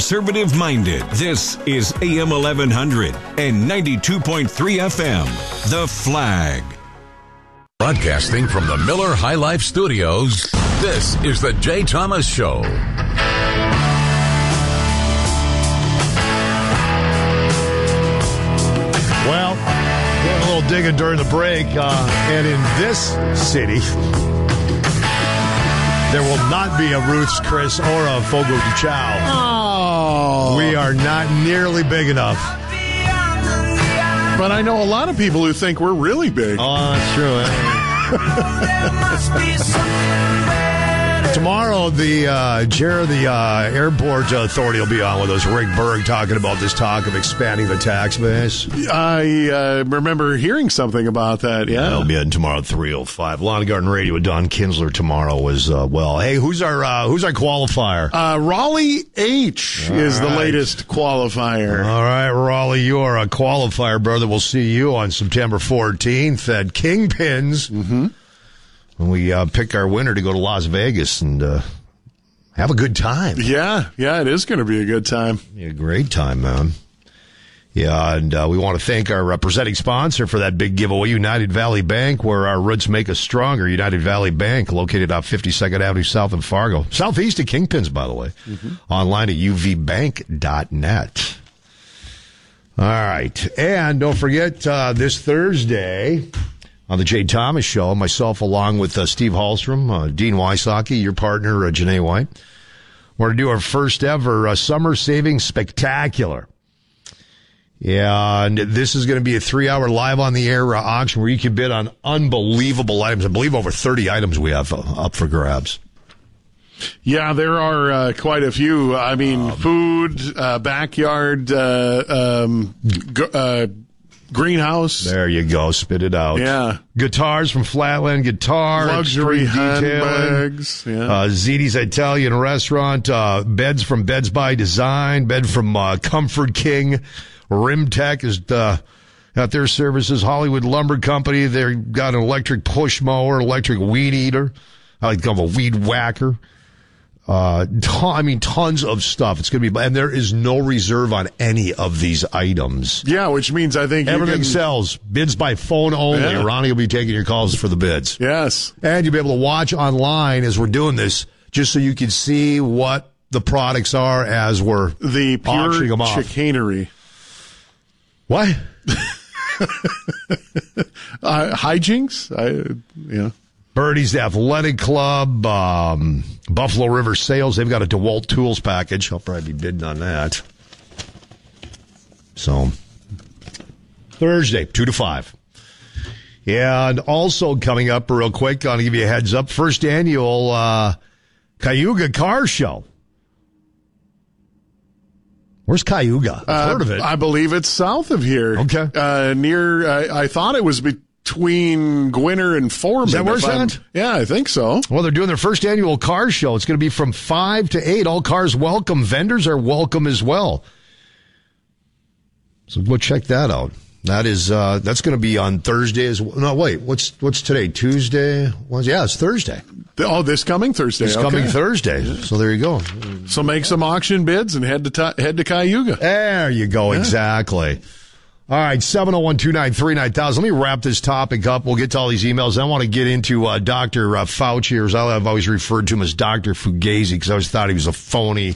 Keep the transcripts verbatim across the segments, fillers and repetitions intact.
conservative-minded. This is A M eleven hundred and ninety-two point three F M. The Flag. Broadcasting from the Miller High Life Studios, this is the Jay Thomas Show. Well, doing a little digging during the break, uh, and in this city, there will not be a Ruth's Chris or a Fogo de Chao. Oh. We are not nearly big enough. But I know a lot of people who think we're really big. Oh, that's true. Tomorrow, the uh, chair of the uh, airport authority will be on with us, Rick Berg, talking about this talk of expanding the tax base. I uh, remember hearing something about that, yeah. That'll be in tomorrow at three oh five. Lawn and Garden Radio with Don Kinsler tomorrow as uh, well. Hey, who's our uh, who's our qualifier? Uh, Raleigh H All is right. the latest qualifier. All right, Raleigh, you are a qualifier, brother. We'll see you on September fourteenth at Kingpins. Mm-hmm. When we uh, pick our winner to go to Las Vegas and uh, have a good time. Yeah, yeah, it is going to be a good time. Be a great time, man. Yeah, and uh, we want to thank our uh, presenting sponsor for that big giveaway, United Valley Bank, where our roots make us stronger. United Valley Bank, located off fifty-second Avenue South in Fargo. Southeast of Kingpins, by the way. Mm-hmm. Online at u v bank dot net. All right. And don't forget, uh, this Thursday on the Jay Thomas Show, myself along with uh, Steve Hallstrom, uh, Dean Wysocki, your partner, uh, Janae White, we're going to do our first ever uh, Summer Savings Spectacular. Yeah, and this is going to be a three-hour live-on-the-air uh, auction where you can bid on unbelievable items. I believe over thirty items we have uh, up for grabs. Yeah, there are uh, quite a few. I mean, um, food, uh, backyard, uh, um, g- uh greenhouse. There you go. Spit it out. Yeah. Guitars from Flatland Guitar. Luxury handbags. Yeah. Uh, Ziti's Italian Restaurant. Uh, beds from Beds by Design. Bed from uh, Comfort King. Rimtech is uh, got their services. Hollywood Lumber Company. They've got an electric push mower, electric weed eater. I like to call them a weed whacker. Uh, ton, I mean, tons of stuff. It's going to be, and there is no reserve on any of these items. Yeah, which means I think everything you can, sells. Bids by phone only. Yeah. Ronnie will be taking your calls for the bids. Yes. And you'll be able to watch online as we're doing this, just so you can see what the products are as we're the pure auctioning them off. Chicanery. What? uh, hijinks? I, yeah. Birdie's Athletic Club, um, Buffalo River Sales. They've got a DeWalt Tools package. I'll probably be bidding on that. So, Thursday, two to five. Yeah, and also coming up real quick, I'll give you a heads up. First annual uh, Cayuga Car Show. Where's Cayuga? I've uh, heard of it. I believe it's south of here. Okay. Uh, near, uh, I thought it was between Gwinner and Foreman. Is that where it's at? Yeah, I think so. Well, they're doing their first annual car show. It's going to be from five to eight. All cars welcome. Vendors are welcome as well. So go check that out. That is, uh, that's going to be on Thursday as well. No, wait, what's, what's today? Tuesday? What's, yeah, it's Thursday. Oh, this coming Thursday. It's okay. coming Thursday. So there you go. So make some auction bids and head to, ta- head to Cayuga. There you go. Yeah. Exactly. All right, seven oh one, two nine three, nine thousand. Let me wrap this topic up. We'll get to all these emails. I want to get into uh, Doctor Uh, Fauci, or as I've always referred to him as Doctor Fugazi, because I always thought he was a phony.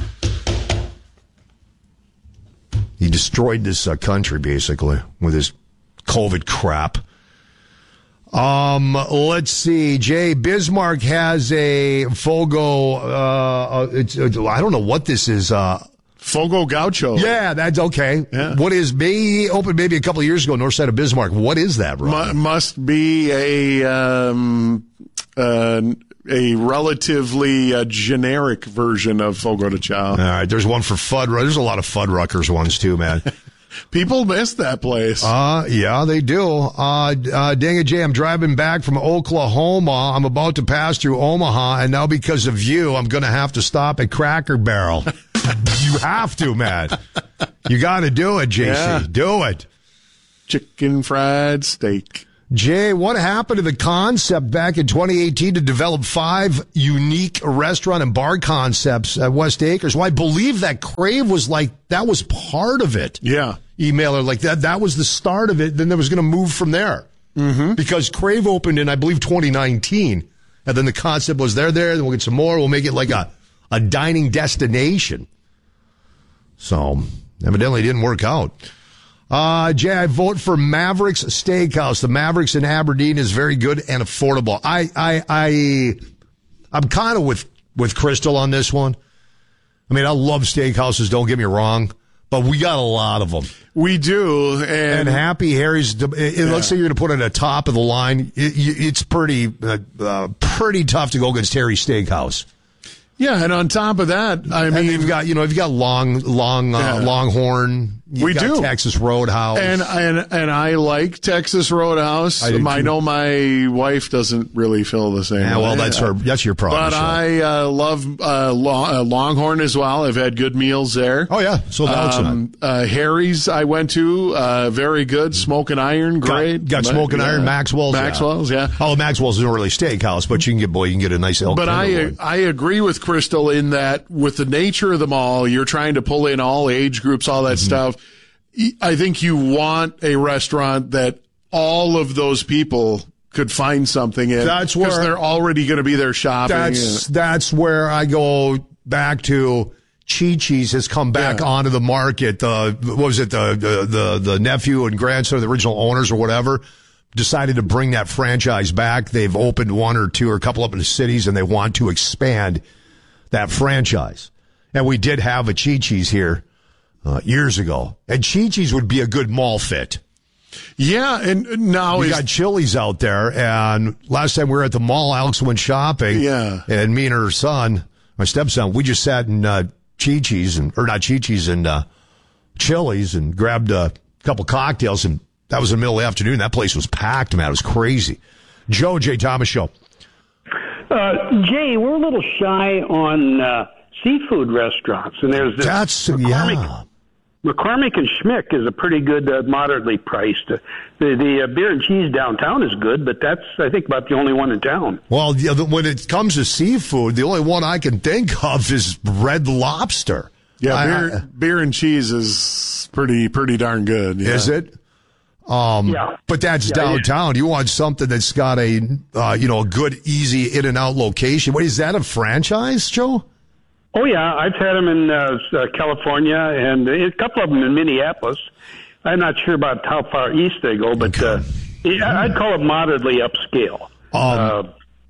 He destroyed this uh, country, basically, with his COVID crap. Um, let's see. Jay, Bismarck has a Fogo, uh, it's, uh, I don't know what this is, uh, Fogo Gaucho. Yeah, that's okay. Yeah. What is, he opened maybe a couple of years ago, north side of Bismarck. What is that, Ron? M- must be a, um, uh, a relatively uh, generic version of Fogo de Chao. All right, there's one for Fudd. There's a lot of Fuddruckers ones too, man. People miss that place. Uh, yeah, they do. Uh, uh, dang it, Jay, I'm driving back from Oklahoma. I'm about to pass through Omaha, and now because of you, I'm going to have to stop at Cracker Barrel. You have to, man. You got to do it, J C. Yeah. Do it. Chicken fried steak. Jay, what happened to the concept back in twenty eighteen to develop five unique restaurant and bar concepts at West Acres? Well, I believe that Crave was like, that was part of it. Yeah. Emailer, like that, that was the start of it. Then there was going to move from there. Mm-hmm. Because Crave opened in, I believe, twenty nineteen. And then the concept was there, there, then we'll get some more. We'll make it like a, a dining destination. So, evidently it didn't work out. Uh, Jay, I vote for Mavericks Steakhouse. The Mavericks in Aberdeen is very good and affordable. I, I, I, I'm kind of with, with Crystal on this one. I mean, I love steakhouses, don't get me wrong, but we got a lot of them. We do. And, and Happy Harry's, yeah. Let's say you're going to put it at the top of the line. It, it's pretty, uh, uh, pretty tough to go against Harry's Steakhouse. Yeah, and on top of that, I mean, and you've got you know you've got long, long, uh, yeah. Longhorn. You've we got do Texas Roadhouse, and and and I like Texas Roadhouse. I, I know my wife doesn't really feel the same. Yeah, way. well, that's her. That's your problem. But I uh, love uh, Long, uh, Longhorn as well. I've had good meals there. Oh yeah, so that's um, uh, Harry's I went to, uh, very good. Smoke and Iron, great. Got, got Smoke and yeah. Iron, Maxwell's. Maxwell's, yeah. yeah. Oh, Maxwell's isn't really a steakhouse, but you can get boy, you can get a nice elk. But I I agree with Crystal in that. With the nature of the mall, you're trying to pull in all age groups, all that mm-hmm. stuff. I think you want a restaurant that all of those people could find something in. That's where because they're already going to be there shopping. That's that's where I go back to. Chi-Chi's has come back yeah. onto the market. Uh, what was it? The, the the the nephew and grandson of the original owners or whatever decided to bring that franchise back. They've opened one or two or a couple up in the cities, and they want to expand that franchise. And we did have a Chi-Chi's here uh, years ago. And Chi-Chi's would be a good mall fit. Yeah, and now we is... got Chili's out there. And last time we were at the mall, Alex went shopping. Yeah. And me and her son, my stepson, we just sat in uh, Chi-Chi's, and, or not Chi-Chi's, and uh, Chili's and grabbed a couple cocktails. And that was in the middle of the afternoon. That place was packed, man. It was crazy. Joe, Jay Thomas Show. Uh, Jay, we're a little shy on uh, seafood restaurants, and there's this That's, McCormick, yeah. McCormick and Schmick is a pretty good, uh, moderately priced. Uh, the the uh, beer and cheese downtown is good, but that's, I think, about the only one in town. Well, the, when it comes to seafood, the only one I can think of is Red Lobster. Yeah, I, beer, I, beer and cheese is pretty pretty darn good. Yeah. Is it? Um, yeah. But that's yeah, downtown. Yeah. You want something that's got a, uh, you know, a good, easy in and out location. What is that, a franchise, Joe? Oh yeah, I've had them in uh, uh, California and a couple of them in Minneapolis. I'm not sure about how far east they go, but uh, I'd call it moderately upscale. Um, uh,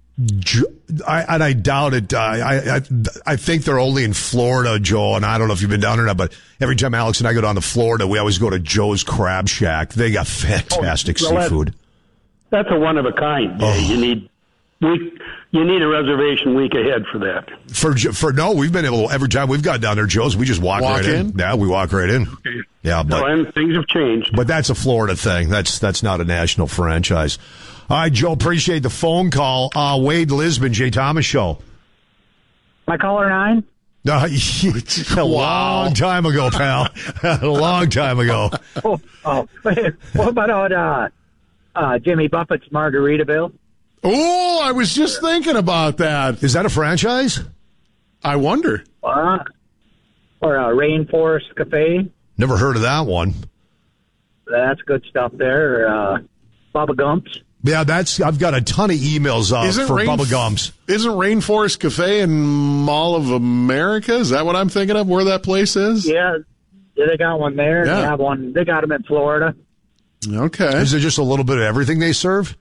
I, and I doubt it. Uh, I, I I think they're only in Florida, Joe, and I don't know if you've been down there or not, but every time Alex and I go down to Florida, we always go to Joe's Crab Shack. They got fantastic oh, well, That, seafood. that's a one of a kind. Oh. You need week, you need a reservation week ahead for that. For for no, we've been able to, every time we've got down there, Joe's, we just walk, walk right in. in. Yeah, we walk right in. Okay. Yeah, but no, and things have changed. But that's a Florida thing. That's that's not a national franchise. All right, Joe, appreciate the phone call. Uh, Wade Lisbon, Jay Thomas Show. My caller nine? Uh, a long time ago, pal. A long time ago. Oh, oh. What about uh, uh, Jimmy Buffett's Margaritaville? Oh, I was just thinking about that. Is that a franchise? I wonder. Uh, or uh, Rainforest Cafe? Never heard of that one. That's good stuff there. Uh, Bubba Gump's. Yeah, that's. I've got a ton of emails uh, for Rain, Bubba Gumps. Isn't Rainforest Cafe in Mall of America? Is that what I'm thinking of? Where that place is? Yeah, yeah they got one there. Yeah. They have one. They got them in Florida. Okay. Is there just a little bit of everything they serve?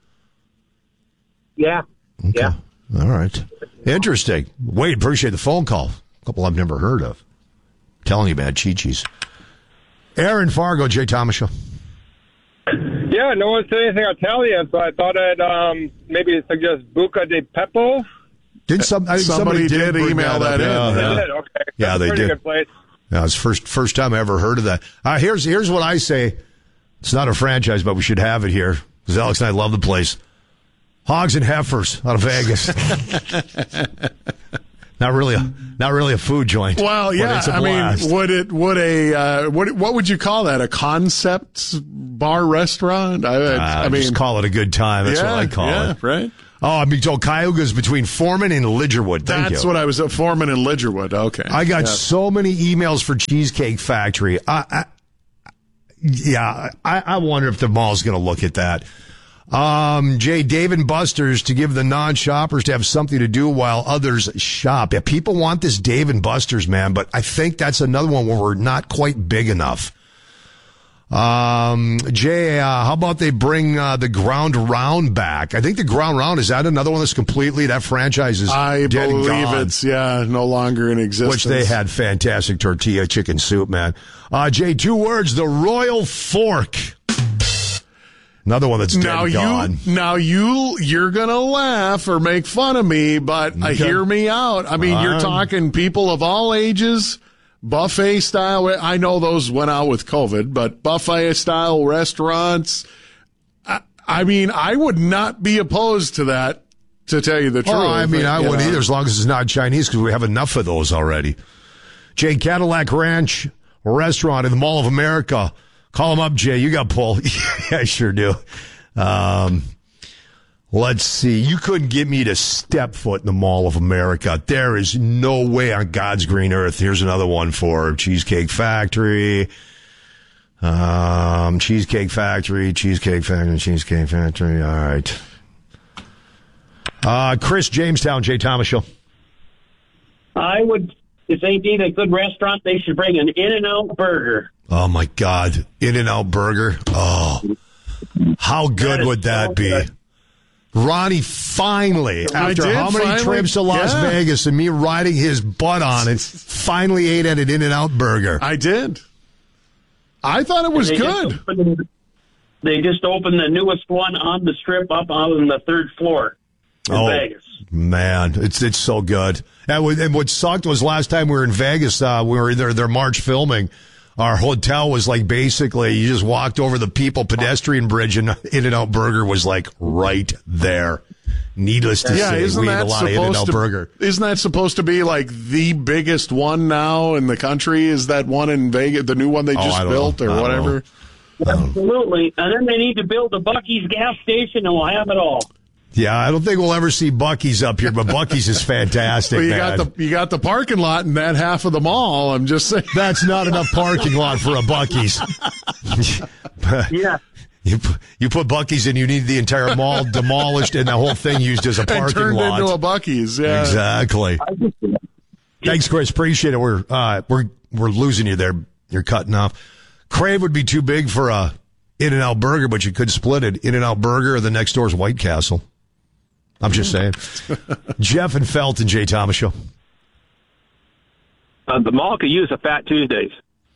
Yeah. Okay. Yeah. All right. Interesting. Wade, appreciate the phone call. A couple I've never heard of. I'm telling you, man, Chi-Chi's. Aaron Fargo, Jay Thomas Show. Yeah, no one said anything Italian, so I thought I'd um, maybe suggest Buca di Beppo. Did some, I, somebody, somebody did bring email that, that in? Yeah, yeah. yeah. Did? Okay. Yeah, That's they a pretty did. Good place. Yeah, it's first first time I ever heard of that. Uh, here's here's what I say. It's not a franchise, but we should have it here because Alex and I love the place. Hogs and Heifers out of Vegas. Not really a not really a food joint. Well, but yeah. it's a I blast. mean, would it would a uh, what what would you call that? A concept bar restaurant? I, Uh, I mean, just call it a good time. That's yeah, what I call yeah, it. right? Oh, I'm being told Cayuga's between Foreman and Lidgerwood. Thank That's you. what I was at Foreman and Lidgerwood. Okay. I got Yeah. so many emails for Cheesecake Factory. I, I yeah, I, I wonder if the mall's going to look at that. Um, Jay, Dave and Buster's to give the non-shoppers to have something to do while others shop. Yeah, people want this Dave and Buster's, man, but I think that's another one where we're not quite big enough. Um, Jay, uh, how about they bring uh, the Ground Round back? I think the Ground Round, is that another one that's completely, that franchise is I dead and believe gone. it's yeah no longer in existence. Which they had fantastic tortilla chicken soup, man. Uh, Jay, two words, the Royal Fork. Another one that's dead Now and gone. you now you you're gonna laugh or make fun of me, but uh, Okay. hear me out. I mean, you're Um, talking people of all ages, buffet style. I know those went out with COVID, but buffet style restaurants. I, I mean, I would not be opposed to that. To tell you the truth, Oh, I mean, I you wouldn't know. either, as long as it's not Chinese, because we have enough of those already. Jay, Cadillac Ranch Restaurant in the Mall of America. Call him up, Jay. You got pull. Yeah, I sure do. Um, let's see. You couldn't get me to step foot in the Mall of America. There is no way on God's green earth. Here's another one for Cheesecake Factory. Um, Cheesecake Factory, Cheesecake Factory, Cheesecake Factory. All right. Uh, Chris, Jamestown, Jay Thomas Show. I would, if they need a good restaurant, they should bring an In-N-Out burger. Oh, my God. In-N-Out Burger. Oh, how good is would that so be? good. Ronnie finally, I after did how many finally- trips to Las yeah. Vegas and me riding his butt on it, finally ate at an In-N-Out Burger. I did. I thought it was They good. Just opened, they just opened the newest one on the strip up on the third floor in Oh, Vegas. man, it's it's so good. And what, and what sucked was last time we were in Vegas, uh, we were in their, their March filming. Our hotel was like basically you just walked over the people pedestrian bridge, and In-N-Out Burger was like right there. Needless to Yeah, say, isn't we ate a that lot of supposed In-N-Out to? Burger. Isn't that supposed to be like the biggest one now in the country? Is that one in Vegas, the new one they Oh, just I don't built, know. I or don't whatever? Absolutely. And then they need to build a Buc-ee's gas station, and we'll have it all. Yeah, I don't think we'll ever see Buc-ee's up here, but Buc-ee's is fantastic, Well, you man. got the you got the parking lot in that half of the mall. I'm just saying. That's not enough parking lot for a Buc-ee's. Yeah. You put, you put Buc-ee's in, you need the entire mall demolished and the whole thing used as a And parking turned lot. into a Buc-ee's. Yeah. Exactly. Thanks, Chris. Appreciate it. We're uh, we're we're losing you there. You're cutting off. Crave would be too big for a In-N-Out Burger, but you could split it. In-N-Out Burger or the next door's White Castle. I'm just saying. Jeff and Felton, Jay Thomas Show. Uh, the mall could use a Fat Tuesdays.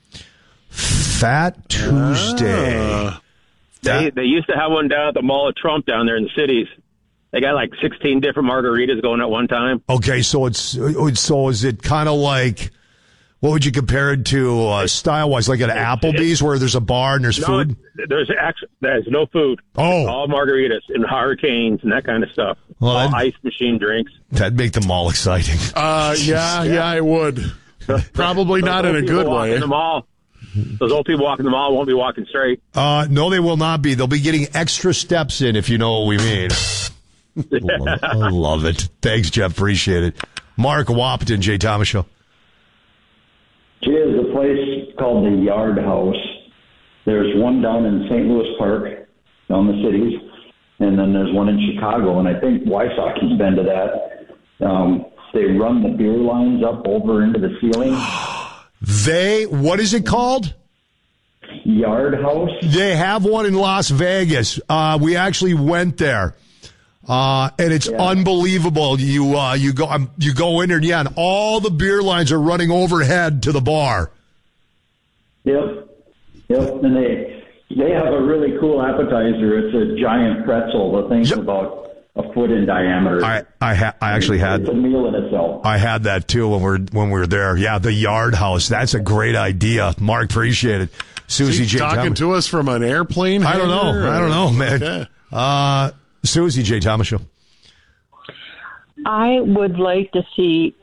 Fat Tuesday. Uh, They That- they used to have one down at the Mall of Trump down there in the cities. They got like sixteen different margaritas going at one time. Okay, so it's so is it kind of like what would you compare it to uh, style wise, like at Applebee's where there's a bar and there's No, food? there's actually there's no food. Oh. All margaritas and hurricanes and that kind of stuff. Well, all that- ice machine drinks. That'd make them all exciting. uh, yeah, yeah, I would. Probably not Those in a old people good walking way. The mall. Those old people walking the mall won't be walking straight. Uh, no, they will not be. They'll be getting extra steps in, if you know what we mean. I love it. Thanks, Jeff. Appreciate it. Mark Wapton, Jay Thomas Show. There's a place called the Yard House. There's one down in Saint Louis Park, down the cities, and then there's one in Chicago, and I think Wysocki's been to that. Um, they run the beer lines up over into the ceiling. They, what is it called? Yard House. They have one in Las Vegas. Uh, we actually went there. Uh, and it's Yeah. unbelievable. You, uh, you go, um, you go in there, and yeah, and all the beer lines are running overhead to the bar. Yep. Yep. And they they have a really cool appetizer. It's a giant pretzel. The thing's Yep. about a foot in diameter. I, I, ha- I actually had, It's a meal in itself. I had that too when we're, when we were there. Yeah, the Yard House. That's a great idea. Mark, appreciate it. Susie Is he J. talking Thomas. to us from an airplane? I don't know. hangar, I don't know, or- man. Okay. Uh, Susie J. Thomas Show. I would like to see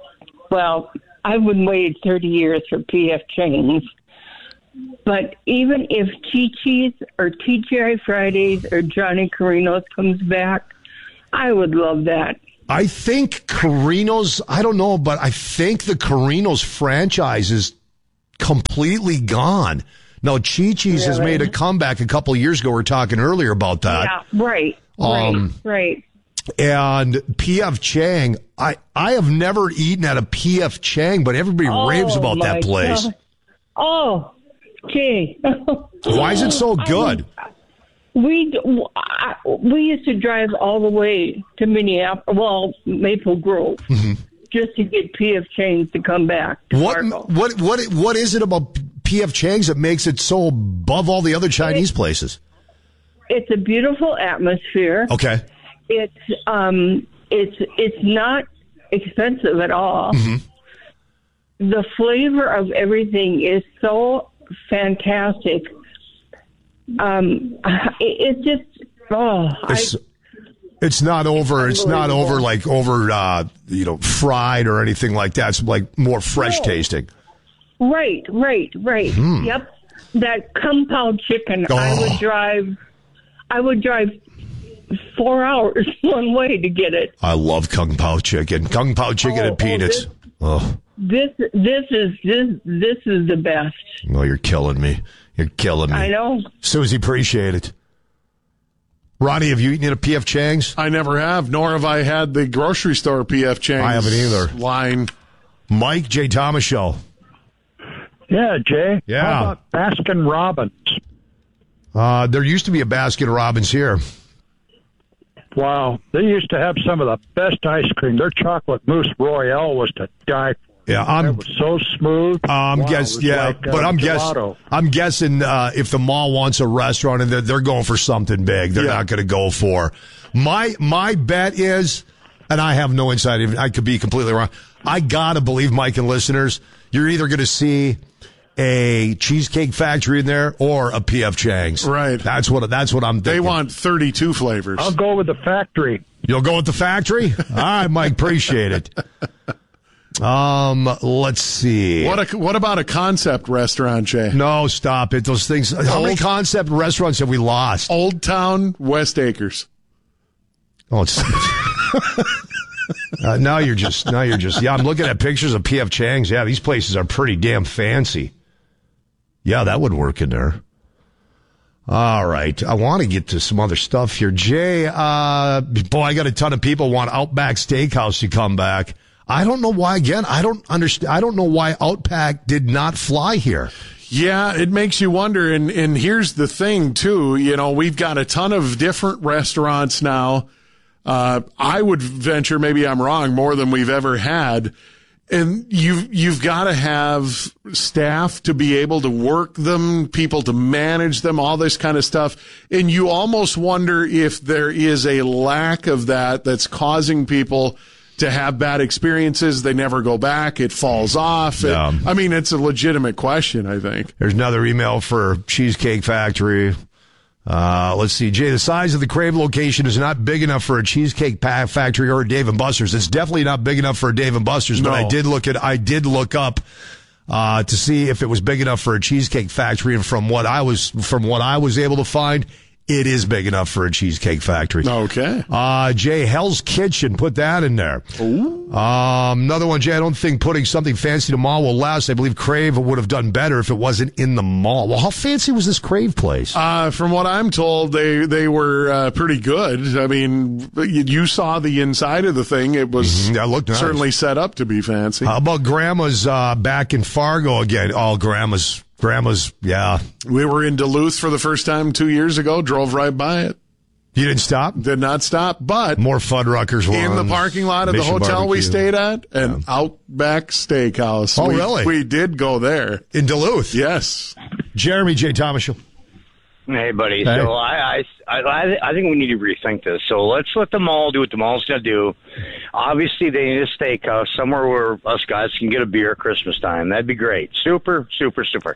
well, I wouldn't wait thirty years for P F Chang's. But even if Chi-Chi's or T G I Fridays or Johnny Carino's comes back, I would love that. I think Carino's, I don't know, but I think the Carino's franchise is completely gone. No, Chi-Chi's really? has made a comeback a couple of years ago. We were talking earlier about that. Yeah, right, um, right, right. And P F Chang, I, I have never eaten at a P F Chang, but everybody oh, raves about that place. God. Oh, gee. Why is it so good? We we used to drive all the way to Minneapolis, well, Maple Grove, mm-hmm. just to get P F Chang's to come back. To what Fargo. what what what is it about P F Chang's that makes it so above all the other Chinese it's, places? It's a beautiful atmosphere. Okay. It's um it's it's not expensive at all. Mm-hmm. The flavor of everything is so fantastic. Um, it, it's just oh, it's, I, it's not over. It's not over like over uh, you know fried or anything like that. It's like more fresh no. tasting. Right, right, right. Hmm. Yep, that Kung Pao chicken. Oh. I would drive. I would drive four hours one way to get it. I love Kung Pao chicken. Kung Pao chicken oh, and peanuts. Oh, this, oh. This this is this this is the best. Oh, you're killing me. You're killing me. I know. Susie, appreciate it. Ronnie, have you eaten at a P F Chang's? I never have, nor have I had the grocery store P F Chang's. I haven't either. Line. Mike, Jay Thomas Show. Yeah, Jay. Yeah. How about Baskin Robbins? Uh, there used to be a Baskin Robbins here. Wow. They used to have some of the best ice cream. Their chocolate mousse royale was to die for. Yeah, I'm. It was so smooth. Uh, I'm wow, guess, yeah, like, uh, but I'm guessing. I'm guessing uh, if the mall wants a restaurant and they're, they're going for something big, they're yeah. not going to go for. My my bet is, and I have no insight. I could be completely wrong. I gotta believe, Mike and listeners, you're either going to see a Cheesecake Factory in there or a P F Chang's. Right. That's what. That's what I'm thinking. They want thirty-two flavors. I'll go with the factory. You'll go with the factory. All right, Mike. Appreciate it. Um, let's see. What a, what about a concept restaurant, Jay? No, stop it. Those things. How many concept restaurants have we lost? Old Town, West Acres. Oh, it's. uh, now you're just. Now you're just. Yeah, I'm looking at pictures of P F Chang's. Yeah, these places are pretty damn fancy. Yeah, that would work in there. All right. I want to get to some other stuff here. Jay, uh, boy, I got a ton of people want Outback Steakhouse to come back. I don't know why, again, I don't understand. I don't know why Outback did not fly here. Yeah, it makes you wonder. And, and here's the thing, too. You know, we've got a ton of different restaurants now. Uh, I would venture, maybe I'm wrong, more than we've ever had. And you've, you've got to have staff to be able to work them, people to manage them, all this kind of stuff. And you almost wonder if there is a lack of that that's causing people to have bad experiences. They never go back. It falls off. It, yeah. I mean, it's a legitimate question, I think. There's another email for Cheesecake Factory. Uh, let's see. Jay, the size of the Crave location is not big enough for a Cheesecake Factory or a Dave and Buster's. It's definitely not big enough for a Dave and Buster's, no. but I did look at, I did look up, uh, to see if it was big enough for a Cheesecake Factory. And from what I was, from what I was able to find, it is big enough for a Cheesecake Factory. Okay. Uh, Jay, Hell's Kitchen, put that in there. Ooh. Um, another one, Jay, I don't think putting something fancy to mall will last. I believe Crave would have done better if it wasn't in the mall. Well, how fancy was this Crave place? Uh, from what I'm told, they, they were, uh, pretty good. I mean, you saw the inside of the thing. It was mm-hmm. that looked nice. Certainly set up to be fancy. How about Grandma's, uh, back in Fargo again? Oh, Grandma's. Grandma's, yeah. We were in Duluth for the first time two years ago, drove right by it. You didn't stop? Did not stop, but... More Fuddruckers in the parking lot of the hotel barbecue. we stayed at, an yeah. Outback Steakhouse. Oh, we, really? We did go there. In Duluth? Yes. Jeremy J. Thomas Show. Hey, buddy. Hey. So I, I, I, I think we need to rethink this. So let's let the mall do what the mall's going to do. Obviously, they need a steakhouse somewhere where us guys can get a beer at Christmas time. That'd be great. Super, super, super.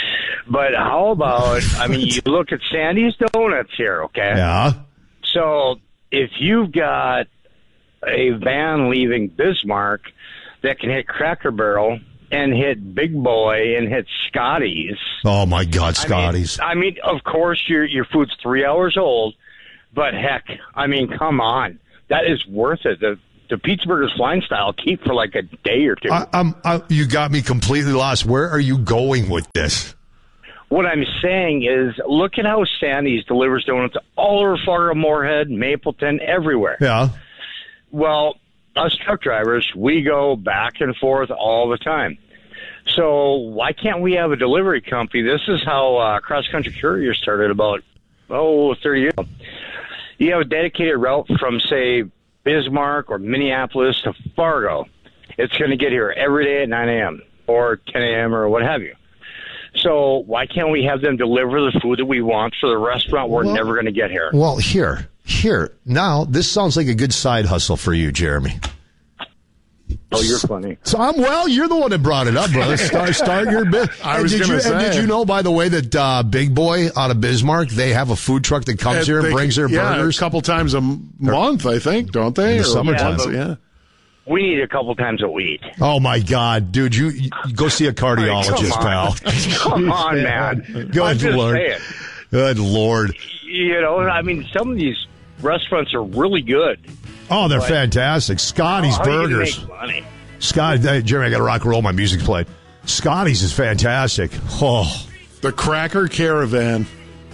But how about, I mean, you look at Sandy's Donuts here, okay? Yeah. So if you've got a van leaving Bismarck that can hit Cracker Barrel and hit Big Boy and hit Scotty's. Oh my God, Scotty's! I mean, I mean, of course, your your food's three hours old, but heck, I mean, come on, that is worth it. The the Pizza Burgers Flying Style keep for like a day or two. I, I'm, I, you got me completely lost. Where are you going with this? What I'm saying is, look at how Sandy's delivers donuts all over Fargo, Moorhead, Mapleton, everywhere. Yeah. Well, us truck drivers, we go back and forth all the time. So why can't we have a delivery company? This is how uh, Cross Country Courier started about, oh, thirty years ago. You have a dedicated route from, say, Bismarck or Minneapolis to Fargo. It's going to get here every day at nine a.m. or ten a.m. or what have you. So why can't we have them deliver the food that we want for the restaurant we're well, never going to get here? Well, here, here. Now, this sounds like a good side hustle for you, Jeremy. Oh, you're funny. So I'm well. You're the one that brought it up, brother. Start, start your bit. I and was did going to you, say. And did you know, by the way, that uh, Big Boy out of Bismarck, they have a food truck that comes And here and they- brings their yeah, burgers a couple times a month, I think, don't they? in the Or- summertime? Yeah, but- yeah. We need a couple times a week. Oh my God, dude! You, you go see a cardiologist, Come on. pal. Come on, man. Good I'm just Lord. saying. Good Lord. You know, I mean, some of these restaurants are really good. Oh, they're But- fantastic. Scotty's How are you gonna Burgers. make money? Scott, hey, Jeremy, I got to rock and roll. My music's played. Scotty's is fantastic. Oh, The Cracker Caravan.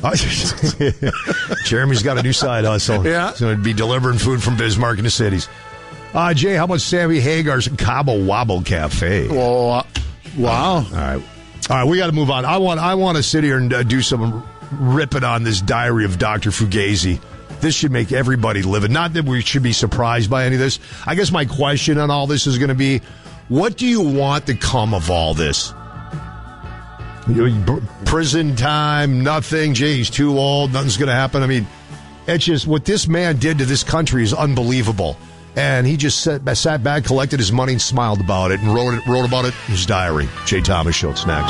Jeremy's got a new side hustle. Yeah. He's going to be delivering food from Bismarck into cities. Uh, Jay, how about Sammy Hagar's Cabo Wabo Cafe? Well, uh, wow. All right. All right, we got to move on. I want I want to sit here and uh, do some ripping on this Diary of Doctor Fugazi. This should make everybody live it. Not that we should be surprised by any of this. I guess my question on all this is going to be, what do you want to come of all this? You know, prison time, nothing. Jay, he's too old. Nothing's going to happen. I mean, it's just what this man did to this country is unbelievable. And he just sat, sat back, collected his money, and smiled about it, and wrote it, wrote about it in his diary. Jay Thomas Show. It's next.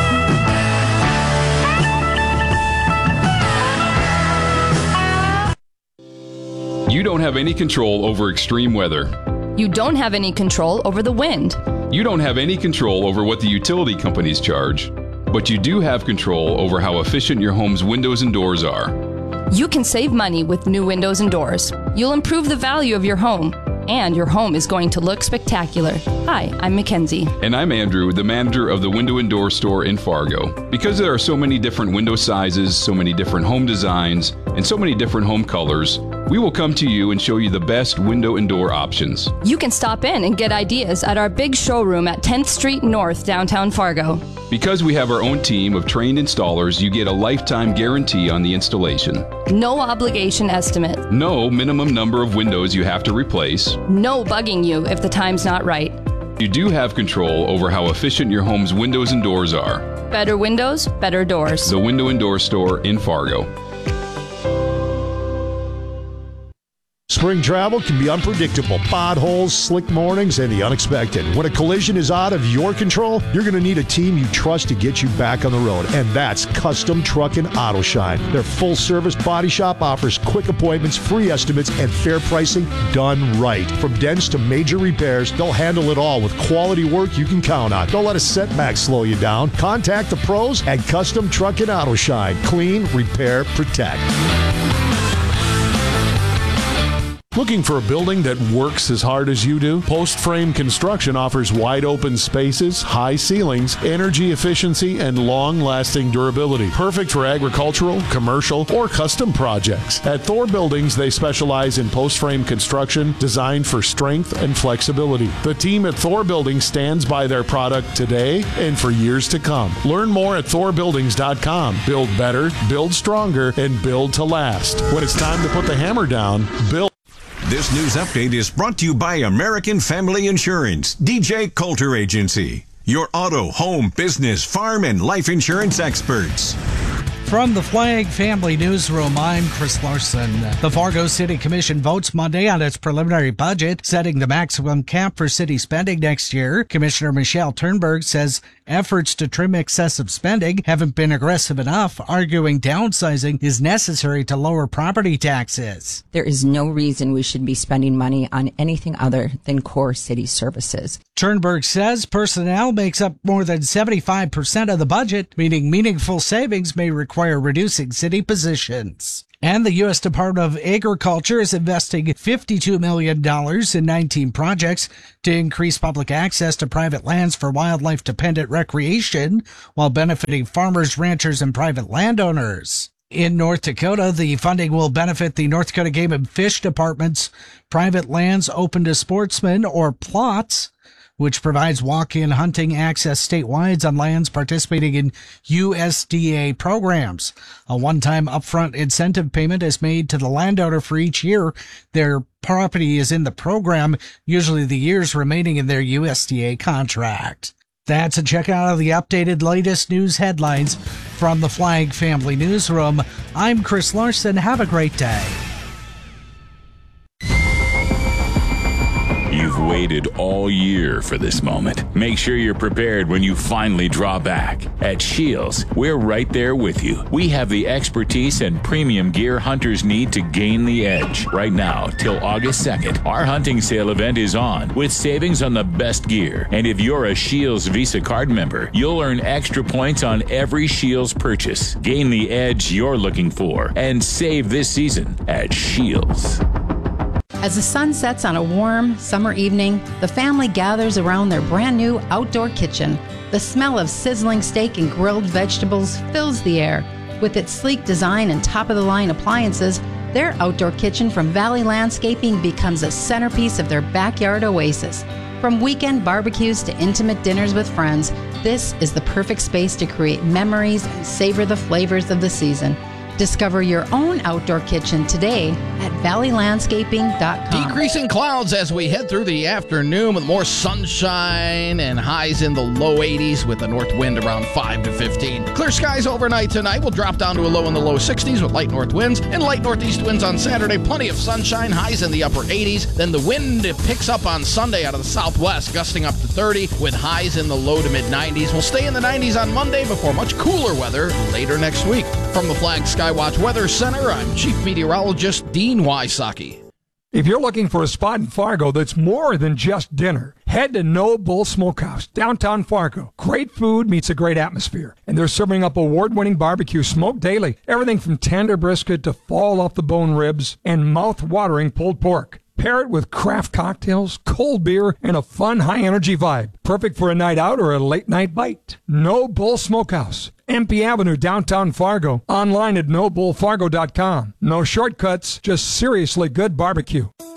You don't have any control over extreme weather. You don't have any control over the wind. You don't have any control over what the utility companies charge. But you do have control over how efficient your home's windows and doors are. You can save money with new windows and doors. You'll improve the value of your home, and your home is going to look spectacular. Hi, I'm Mackenzie. And I'm Andrew, the manager of the Window and Door Store in Fargo. Because there are so many different window sizes, so many different home designs, and so many different home colors, we will come to you and show you the best window and door options. You can stop in and get ideas at our big showroom at tenth Street North, downtown Fargo. Because we have our own team of trained installers, you get a lifetime guarantee on the installation. No obligation estimate. No minimum number of windows you have to replace. No bugging you if the time's not right. You do have control over how efficient your home's windows and doors are. Better windows, better doors. The Window and Door Store in Fargo. Spring travel can be unpredictable. Potholes, slick mornings, and the unexpected. When a collision is out of your control, you're going to need a team you trust to get you back on the road. And that's Custom Truck and Auto Shine. Their full-service body shop offers quick appointments, free estimates, and fair pricing done right. From dents to major repairs, they'll handle it all with quality work you can count on. Don't let a setback slow you down. Contact the pros at Custom Truck and Auto Shine. Clean, repair, protect. Looking for a building that works as hard as you do? Post Frame Construction offers wide open spaces, high ceilings, energy efficiency, and long-lasting durability. Perfect for agricultural, commercial, or custom projects. At Thor Buildings, they specialize in post frame construction designed for strength and flexibility. The team at Thor Buildings stands by their product today and for years to come. Learn more at thor buildings dot com. Build better, build stronger, and build to last. When it's time to put the hammer down, build. This news update is brought to you by American Family Insurance, D J Coulter Agency, your auto, home, business, farm, and life insurance experts. From the Flag Family Newsroom, I'm Chris Larson. The Fargo City Commission votes Monday on its preliminary budget, setting the maximum cap for city spending next year. Commissioner Michelle Turnberg says efforts to trim excessive spending haven't been aggressive enough, arguing downsizing is necessary to lower property taxes. There is no reason we should be spending money on anything other than core city services. Turnberg says personnel makes up more than seventy-five percent of the budget, meaning meaningful savings may require reducing city positions. And the U S Department of Agriculture is investing fifty-two million dollars in nineteen projects to increase public access to private lands for wildlife-dependent recreation while benefiting farmers, ranchers, and private landowners. In North Dakota, the funding will benefit the North Dakota Game and Fish Department's private lands open to sportsmen, or plots, which provides walk-in hunting access statewide on lands participating in U S D A programs. A one-time upfront incentive payment is made to the landowner for each year their property is in the program, usually the years remaining in their U S D A contract. That's a check out of the updated latest news headlines from the Flag Family Newsroom. I'm Chris Larson. Have a great day. You've waited all year for this moment. Make sure you're prepared when you finally draw back. At Shields, we're right there with you. We have the expertise and premium gear hunters need to gain the edge. Right now, till August second, our hunting sale event is on with savings on the best gear. And if you're a Shields Visa card member, you'll earn extra points on every Shields purchase. Gain the edge you're looking for and save this season at Shields. As the sun sets on a warm summer evening, the family gathers around their brand new outdoor kitchen. The smell of sizzling steak and grilled vegetables fills the air. With its sleek design and top-of-the-line appliances, their outdoor kitchen from Valley Landscaping becomes a centerpiece of their backyard oasis. From weekend barbecues to intimate dinners with friends, this is the perfect space to create memories and savor the flavors of the season. Discover your own outdoor kitchen today at valley landscaping dot com. Decreasing clouds as we head through the afternoon with more sunshine and highs in the low eighties with a north wind around five to fifteen. Clear skies overnight tonight. We'll drop down to a low in the low sixties with light north winds and light northeast winds on Saturday. Plenty of sunshine, highs in the upper eighties. Then the wind picks up on Sunday out of the southwest, gusting up to thirty with highs in the low to mid nineties. We'll stay in the nineties on Monday before much cooler weather later next week. From the Flag Skywatch Weather Center, I'm Chief Meteorologist Dean Wysocki. If you're looking for a spot in Fargo that's more than just dinner, head to No Bull Smokehouse, downtown Fargo. Great food meets a great atmosphere. And they're serving up award-winning barbecue smoked daily. Everything from tender brisket to fall-off-the-bone ribs and mouth-watering pulled pork. Pair it with craft cocktails, cold beer, and a fun, high-energy vibe. Perfect for a night out or a late-night bite. No Bull Smokehouse, M P Avenue, downtown Fargo. Online at no bull fargo dot com. No shortcuts, just seriously good barbecue.